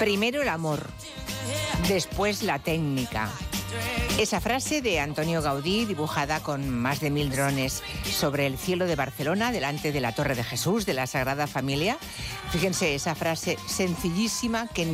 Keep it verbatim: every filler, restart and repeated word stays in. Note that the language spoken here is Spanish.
Primero el amor, después la técnica. Esa frase de Antonio Gaudí, dibujada con más de mil drones sobre el cielo de Barcelona, delante de la Torre de Jesús, de la Sagrada Familia. Fíjense, esa frase sencillísima que